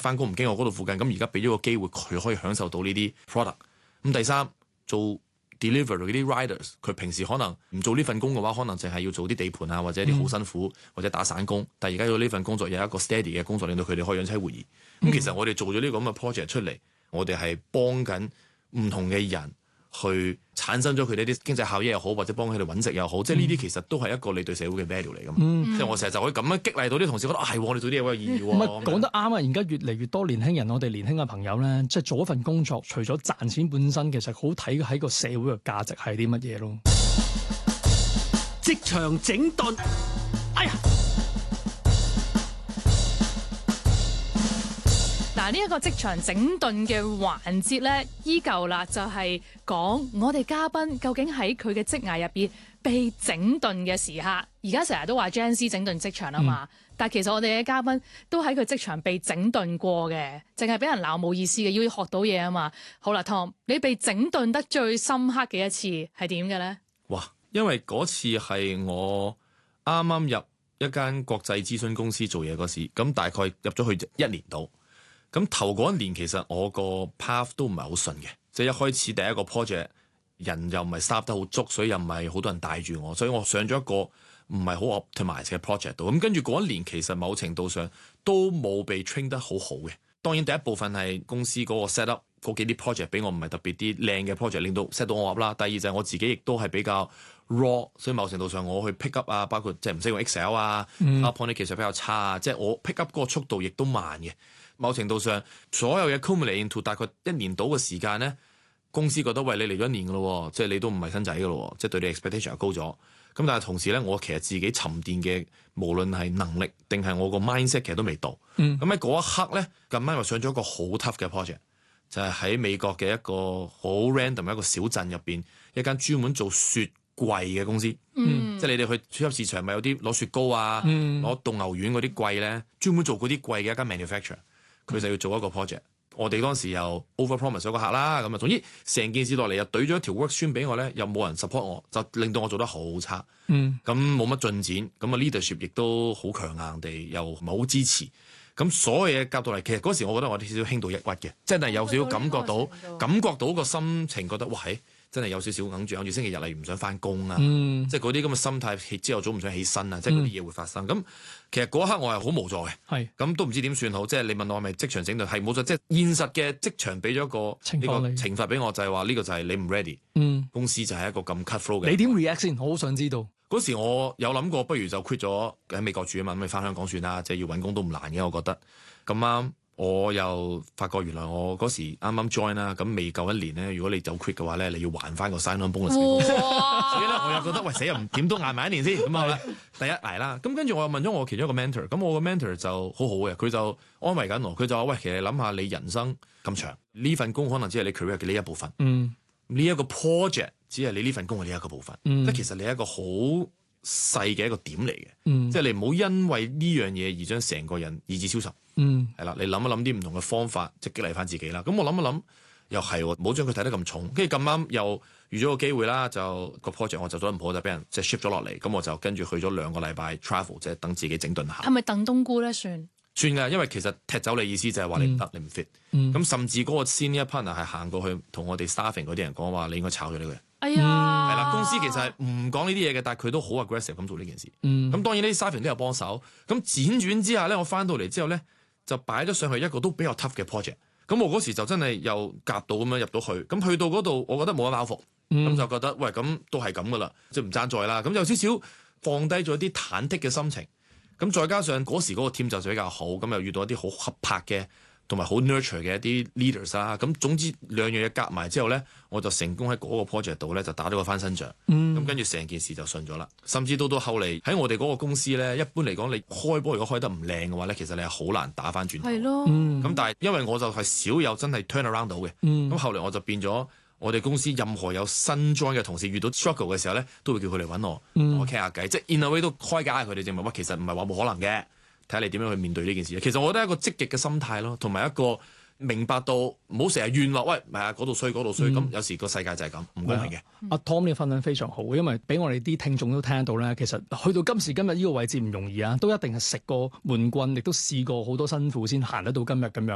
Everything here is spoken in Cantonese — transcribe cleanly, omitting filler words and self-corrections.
翻工唔經我嗰度附近，咁而家俾咗個機會佢可以享受到呢啲 product。咁第三，做 deliver 嗰啲 riders， 佢平時可能唔做呢份工嘅話，可能淨係要做啲地盤啊，或者啲好辛苦或者打散工。但係而家有呢份工作有一個 steady 嘅工作，令到佢哋可以養妻活兒。咁其實我哋做咗呢個咁嘅 project 出嚟，我哋係幫緊唔同嘅人去產生咗佢哋啲經濟效益又好，或者幫佢哋揾食又好，即係呢啲其實都係一個你對社會嘅 value 嚟㗎嘛。即係我成日就可以咁樣激勵到啲同事覺得係我哋做啲嘢好有意義喎。 唔係講得啱啊！而家越嚟越多年輕人，我哋年輕嘅朋友咧，即係做一份工作，除咗賺錢本身，其實好睇喺個社會嘅價值係啲乜嘢咯。 職場整頓，哎呀！ 嗱，呢一個職場整頓嘅環節咧，依舊啦，就係講我哋嘉賓究竟喺佢嘅職涯入邊被整頓嘅時刻。而家成日都話 Gen Z 整頓職場啊嘛，但係其實我哋嘅嘉賓都喺佢職場被整頓過嘅，淨係俾人鬧冇意思嘅，要學到嘢啊嘛。好啦 ，Tom， 你被整頓得最深刻嘅一次係點嘅咧？ 哇！因為嗰次係我啱啱入一間國際諮詢公司做嘢嗰時，咁大概入咗去1年度。咁頭嗰一年其實我個 path 都唔係好順嘅，即係一開始第一個 project 人又唔係 staff 得好足，所以又唔係好多人帶住我，所以我上咗一個唔係好 optimize 嘅 project 度。咁跟住嗰一年其實某程度上都冇被 train 得好好嘅。當然第一部分係公司嗰個 set up 嗰幾啲 project 俾我唔係特別啲靚嘅 project，令到 set 到我 up 啦。第二就係我自己亦都係比較 raw， 所以某程度上我去 pick up 啊，包括即係唔識用 Excel 啊，PowerPoint 技術比較差啊，即係我 pick up 嗰個速度亦都慢嘅。某程度上，所有嘢 accumulate into 大概1年到嘅時間咧，公司覺得喂，你嚟咗1年嘅咯，即係你都唔係新仔嘅咯，即係對你 expectation 又高咗。咁但係同時咧，我其實自己沉澱嘅無論係能力定係我個 mindset 其實都未到。咁喺嗰一刻咧，咁啱又上咗一個好 tough 嘅 project，就係喺美國嘅一個好 random 一個小鎮入邊一間專門做雪櫃嘅公司。即係你哋去超級市場咪有啲攞雪糕啊、攞凍牛丸嗰啲櫃咧，專門做嗰啲櫃嘅一間 manufacturer。佢就要做一個 project，我哋當時又 overpromise 咗個客啦，咁啊，總之成件事落嚟又懟咗一條 workstream 俾我咧，又冇人 support 我，就令到我做得好差，咁冇乜進展，咁啊 leadership 亦都好強硬地又唔係好支持，咁所有嘢夾到嚟，其實嗰時我覺得我哋少少輕度抑鬱嘅，真係有少少感覺到個心情，覺得哇真係有少少揞住星期日例如唔想翻工啊，即係嗰啲咁嘅心態，朝頭早唔想起身啊，即係嗰啲嘢會發生。咁其實嗰一刻我係好無助嘅，咁都唔知點算好。即係你問我係咪職場整頓，係冇錯，即係現實嘅職場俾咗一個呢個懲罰俾我，就係話呢個就係你唔 ready，公司就係一個咁 cut through 嘅。 你點 react 先？我好想知道。 嗰時我有諗過，不如就 quit 咗喺美國住啊嘛，咁你翻香港算啦，即係要揾工都唔難嘅，我覺得咁啱。我又發覺原來我嗰時啱啱 join 啦，咁未夠1年咧，如果你走 quit 嘅話咧，你要還翻個 sign on bonus 俾公司。所以咧我又覺得喂死又唔點都捱埋1年先咁啊！第一捱啦，咁跟住我又問咗我其中一個 mentor， 咁我個 mentor 就好好嘅，佢就安慰緊我，佢就話喂，其實諗下你人生咁長，呢份工可能只係你 career 嘅呢一部分，呢一個 project 只係你呢份工嘅呢一個部分，即係其實你係一個好細嘅一個點嚟嘅，即係你唔好因為呢樣嘢而將成個人意志消沉。係啦，你諗一諗啲唔同嘅方法，即係激勵翻自己啦。咁我諗一諗，又係唔好將佢睇得咁重。跟住咁啱又預咗個機會啦，就個 project 我就做得唔好，就俾人即係 shift 咗落嚟。咁我就跟住去咗2個禮拜 travel，即係等自己整頓下。 係咪燉冬菇咧？算㗎，因為其實踢走你意思就係話你唔得，你唔 fit。咁甚至嗰個 senior partner 係行過去同我哋 staffing 嗰啲人講話，你應該炒咗呢個人。 哎呀， 係啦，公司其實係唔講呢啲嘢嘅，但係佢都好 aggressive 咁做呢件事。咁當然呢啲 staffing 都有幫手。咁輾轉之下咧，我翻到嚟之後咧，就擺咗上去一個都比較 tough 嘅 project，咁我嗰時就真係又夾到咁樣入到去，咁去到嗰度，我覺得冇乜包袱，咁就覺得喂，咁都係咁噶啦，即係唔爭在啦，咁有少少放低咗啲忐忑嘅心情，咁再加上嗰時嗰個 team 就比較好，咁又遇到一啲好合拍嘅同埋好 nurture 嘅一啲 leaders 啦，咁總之2樣嘢夾埋之後咧，我就成功喺嗰個 project 度咧就打咗個翻身仗，咁跟住成件事就順咗啦。甚至到後嚟喺我哋嗰個公司咧，一般嚟講你開波如果開得唔靚嘅話咧，其實你係好難打翻轉頭。 係咯， 咁但係因為我就係少有真係 turn around 到嘅，咁後嚟我就變咗我哋公司任何有新 join 嘅同事遇到 struggle 嘅時候咧，都會叫佢嚟揾我，同我傾下偈，即係 in a way 都開解下佢哋證明喂，其實唔係話冇可能嘅。睇下你點樣去面對呢件事。其實我覺得係一個積極嘅心態咯，同埋一個明白到唔好成日怨話，喂，唔係啊，嗰度衰嗰度衰。咁有時個世界就係咁，唔公平嘅。 阿 Tom 呢個分享非常好，因為俾我哋啲聽眾都聽到咧，其實去到今時今日呢個位置唔容易啊，都一定係食過悶棍，亦都試過好多辛苦先行得到今日咁樣。